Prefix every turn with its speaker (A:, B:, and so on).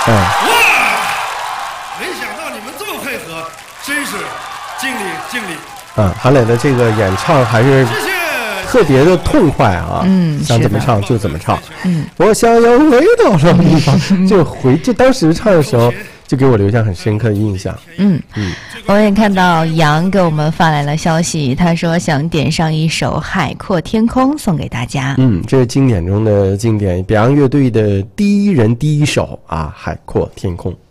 A: 哇，没想到你们这么配合，真是敬礼。
B: 韩磊的这个演唱还是特别的痛快啊，想怎么唱就怎么唱。我想要回到什么地方，就当时唱的时候就给我留下很深刻的印象。
C: 我也看到杨给我们发来了消息，他说想点上一首《海阔天空》送给大家。
B: 这是经典中的经典，表扬乐队的第一人第一首啊，《海阔天空》。